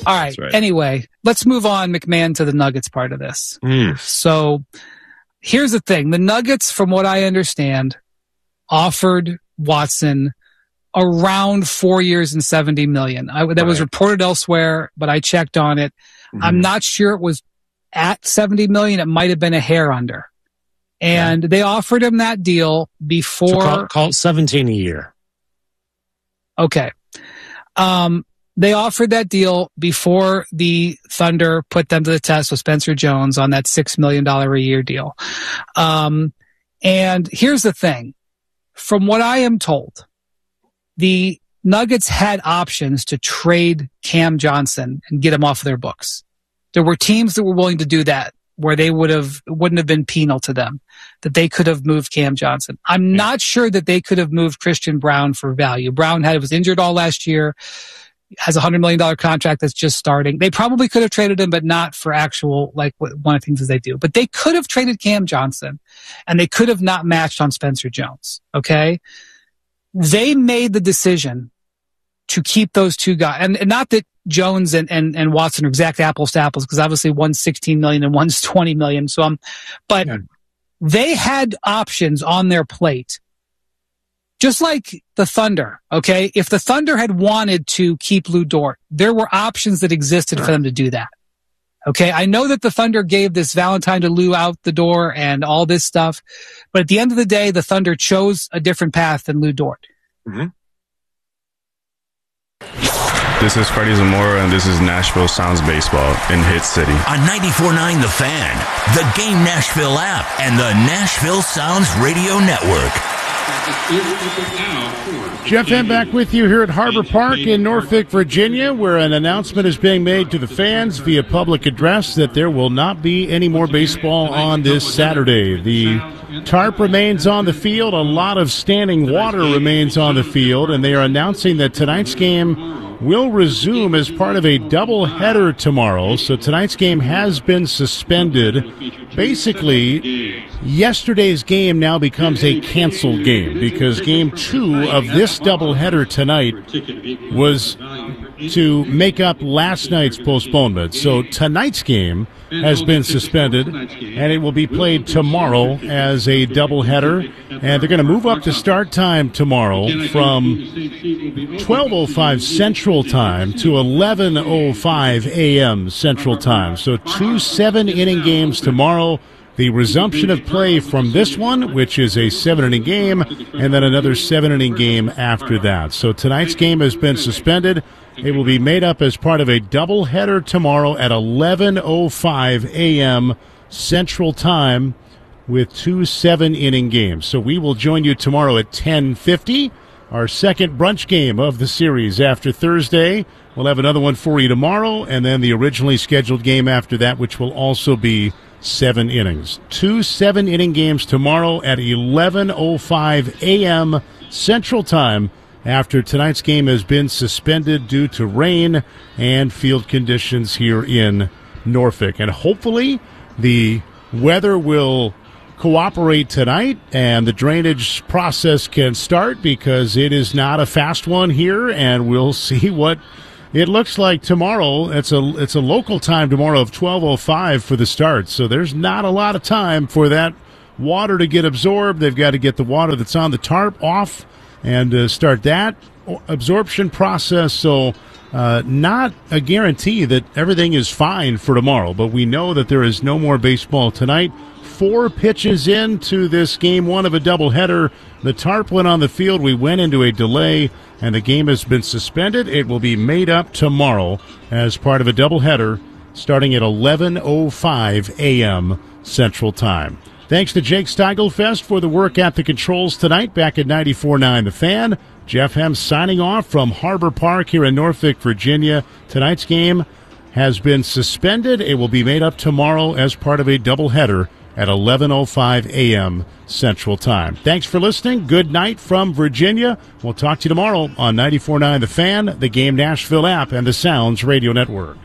All right. Anyway, let's move on, McMahon, to the Nuggets part of this. So here's the thing. The Nuggets, from what I understand, offered Watson around 4 years and $70 million. That was reported elsewhere, but I checked on it. I'm not sure it was at $70 million. It might have been a hair under. And they offered him that deal before. So call it 17 a year. Okay. They offered that deal before the Thunder put them to the test with Spencer Jones on that $6 million a year deal. And here's the thing. From what I am told, the Nuggets had options to trade Cam Johnson and get him off their books. There were teams that were willing to do that, where they wouldn't have been penal to them, that they could have moved Cam Johnson. I'm not sure that they could have moved Christian Braun for value. Braun was injured all last year, has a $100 million contract that's just starting. They probably could have traded him, but not for actual, like one of the things that they do. But they could have traded Cam Johnson, and they could have not matched on Spencer Jones. Okay? They made the decision to keep those two guys, and not that Jones and Watson are exact apples to apples, because obviously one's $16 million and one's $20 million. But they had options on their plate, just like the Thunder. Okay, if the Thunder had wanted to keep Lou Dort, there were options that existed for them to do that. Okay, I know that the Thunder gave this Valentine to Lou out the door and all this stuff, but at the end of the day, the Thunder chose a different path than Lou Dort. This is Freddie Zamora, and this is Nashville Sounds Baseball in Hit City. On 94.9 The Fan, the Game Nashville app, and the Nashville Sounds Radio Network. Jeff M. back with you here at Harbor Park in Norfolk, Virginia, where an announcement is being made to the fans via public address that there will not be any more baseball on this Saturday. The tarp remains on the field. A lot of standing water remains on the field, and they are announcing that tonight's game will resume as part of a doubleheader tomorrow. So tonight's game has been suspended. Basically, yesterday's game now becomes a canceled game because game 2 of this doubleheader tonight was to make up last night's postponement. So tonight's game has been suspended, and it will be played tomorrow as a doubleheader. And they're going to move up the start time tomorrow from 12:05 Central Time to 11:05 a.m. Central Time. So 2 7-inning games tomorrow. The resumption of play from this one, which is a 7-inning game, and then another 7-inning game after that. So tonight's game has been suspended. It will be made up as part of a doubleheader tomorrow at 11:05 a.m. Central Time with 2 7-inning games. So we will join you tomorrow at 10:50, our second brunch game of the series after Thursday. We'll have another one for you tomorrow, and then the originally scheduled game after that, which will also be 7 innings. 2 7-inning games tomorrow at 11:05 a.m. Central Time after tonight's game has been suspended due to rain and field conditions here in Norfolk. And hopefully the weather will cooperate tonight and the drainage process can start, because it is not a fast one here, and we'll see what it looks like tomorrow. It's a local time tomorrow of 12:05 for the start, so there's not a lot of time for that water to get absorbed. They've got to get the water that's on the tarp off and start that absorption process. So not a guarantee that everything is fine for tomorrow, but we know that there is no more baseball tonight. 4 pitches into this game 1 of a doubleheader. The tarp went on the field. We went into a delay, and the game has been suspended. It will be made up tomorrow as part of a doubleheader starting at 11:05 a.m. Central Time. Thanks to Jake Steigelfest for the work at the controls tonight back at 94.9 The Fan. Jeff Hem signing off from Harbor Park here in Norfolk, Virginia. Tonight's game has been suspended. It will be made up tomorrow as part of a doubleheader at 11:05 a.m. Central Time. Thanks for listening. Good night from Virginia. We'll talk to you tomorrow on 94.9 The Fan, the Game Nashville app, and the Sounds Radio Network.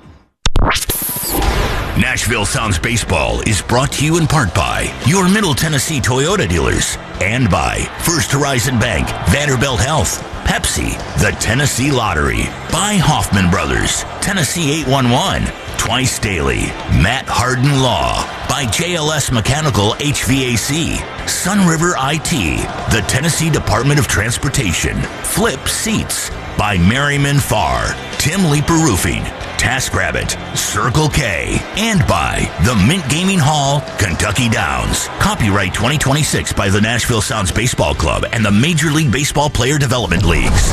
Nashville Sounds Baseball is brought to you in part by your Middle Tennessee Toyota dealers and by First Horizon Bank, Vanderbilt Health, Pepsi, the Tennessee Lottery, by Hoffman Brothers, Tennessee 811, Twice Daily, Matt Harden Law, by JLS Mechanical HVAC, Sun River IT, the Tennessee Department of Transportation, Flip Seats, by Merriman Farr, Tim Leeper Roofing, TaskRabbit, Circle K, and by the Mint Gaming Hall, Kentucky Downs. Copyright 2026 by the Nashville Sounds Baseball Club and the Major League Baseball Player Development Leagues.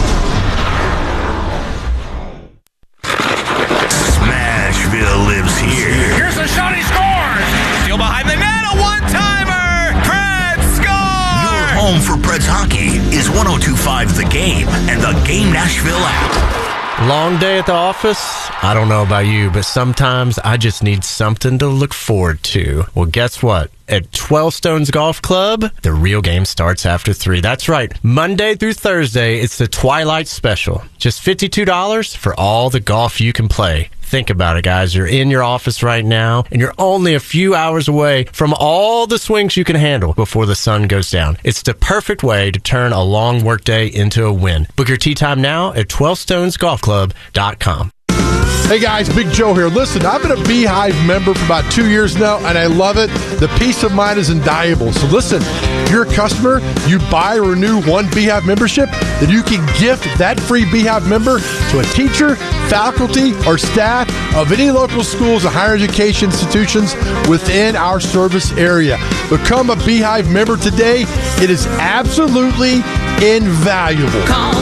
Smashville lives here. Here's a shot, he scores! Still behind the net, a one-timer! Preds score! Your home for Preds hockey is 102.5 The Game and the Game Nashville app. Long day at the office? I don't know about you, but sometimes I just need something to look forward to. Well, guess what? At 12 Stones Golf Club, the real game starts after 3. That's right. Monday through Thursday, it's the Twilight Special. Just $52 for all the golf you can play. Think about it, guys. You're in your office right now, and you're only a few hours away from all the swings you can handle before the sun goes down. It's the perfect way to turn a long workday into a win. Book your tee time now at 12stonesgolfclub.com. Hey guys, Big Joe here. Listen, I've been a Beehive member for about 2 years now, and I love it. The peace of mind is invaluable. So listen, if you're a customer, you buy or renew one Beehive membership, then you can gift that free Beehive member to a teacher, faculty, or staff of any local schools or higher education institutions within our service area. Become a Beehive member today. It is absolutely invaluable. Call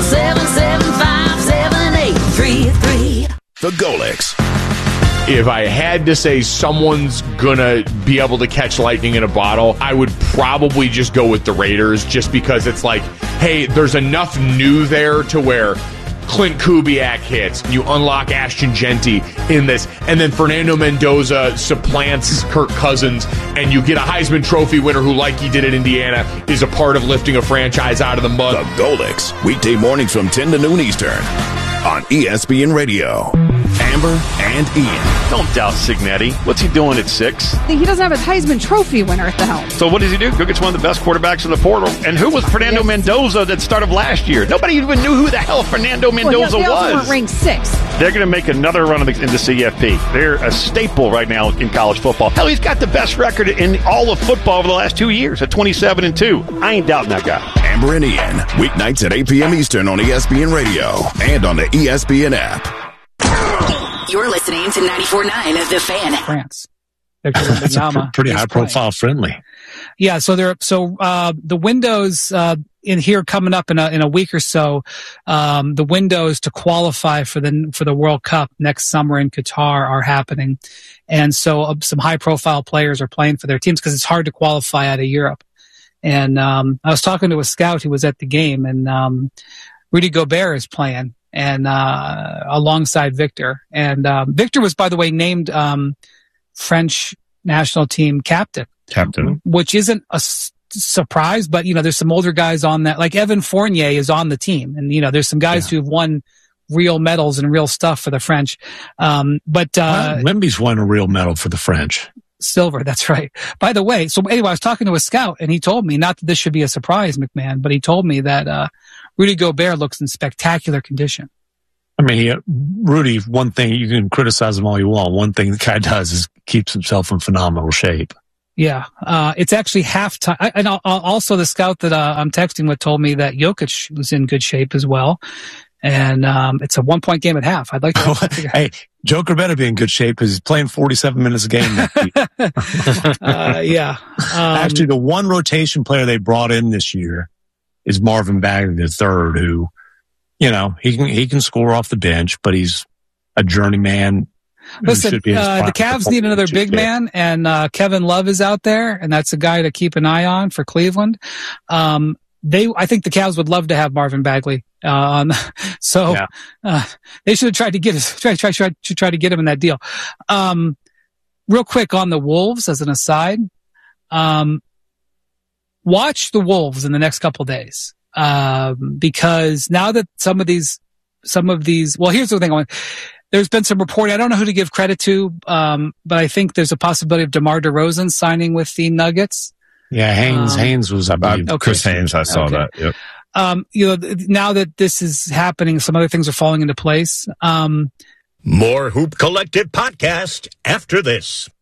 775-7833. The Golix. If I had to say someone's gonna be able to catch lightning in a bottle, I would probably just go with the Raiders, just because it's like, hey, there's enough new there to where Clint Kubiak hits, you unlock Ashton Genty in this, and then Fernando Mendoza supplants Kirk Cousins, and you get a Heisman Trophy winner who, like he did at Indiana, is a part of lifting a franchise out of the mud. The Golix, weekday mornings from 10 to noon Eastern on ESPN Radio. Amber and Ian. Don't doubt Signetti. What's he doing at 6? He doesn't have a Heisman Trophy winner at the helm. So what does he do? Go get one of the best quarterbacks in the portal. And who was Fernando Mendoza that started last year? Nobody even knew who the hell Fernando Mendoza they also was. weren't ranked 6th. They're going to make another run into CFP. They're a staple right now in college football. Hell, he's got the best record in all of football over the last 2 years at 27-2. I ain't doubting that guy. Amber and Ian, weeknights at 8 p.m. Eastern on ESPN Radio and on the ESPN app. You're listening to 94.9 The Fan. France. That's pretty high profile friendly. Yeah. So the windows, in here coming up in a week or so, the windows to qualify for the World Cup next summer in Qatar are happening. And so some high profile players are playing for their teams because it's hard to qualify out of Europe. And, I was talking to a scout who was at the game, and, Rudy Gobert is playing, and, alongside Victor. And, Victor was, by the way, named, French national team captain, which isn't a surprise, but, there's some older guys on that, like Evan Fournier is on the team. And, there's some guys who've won real medals and real stuff for the French. Wemby's won a real medal for the French. Silver, that's right. By the way, so anyway, I was talking to a scout, and he told me, not that this should be a surprise, McMahon, but he told me that Rudy Gobert looks in spectacular condition. I mean, Rudy, one thing, you can criticize him all you want. One thing the guy does is keeps himself in phenomenal shape. Yeah. It's actually halftime. And also the scout that I'm texting with told me that Jokic was in good shape as well. And it's a 1-point game at half. I'd like to. Hey, Joker better be in good shape because he's playing 47 minutes a game. Yeah. Actually, the one rotation player they brought in this year is Marvin Bagley III, who, he can score off the bench, but he's a journeyman. Listen, the Cavs need another big man, and Kevin Love is out there, and that's a guy to keep an eye on for Cleveland. I think the Cavs would love to have Marvin Bagley. They should have tried to get try to get him in that deal. Real quick on the Wolves as an aside, watch the Wolves in the next couple of days. Because now that some of these, well, here's the thing. There's been some reporting. I don't know who to give credit to. But I think there's a possibility of DeMar DeRozan signing with the Nuggets. Yeah, Haynes was, I believe. Chris Haynes, I saw that. Yep. now that this is happening, some other things are falling into place. More Hoop Collective podcast after this.